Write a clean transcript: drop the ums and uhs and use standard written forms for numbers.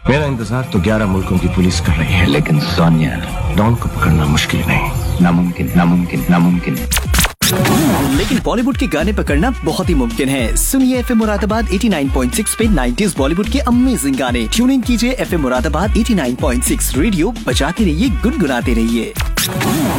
मेरा इंतजार तो 11 मुल्कों की पुलिस कर रही है, लेकिन सोनिया डॉन को पकड़ना मुश्किल नहीं, नामुमकिन, नामुमकिन, नामुमकिन। लेकिन बॉलीवुड के गाने पकड़ना बहुत ही मुमकिन है। सुनिए एफएम मुरादाबाद 89.6 पे 90s बॉलीवुड के अमेजिंग गाने। ट्यून इन कीजिए एफएम मुरादाबाद 89.6 रेडियो, बजाते रहिए, गुनगुनाते रहिए।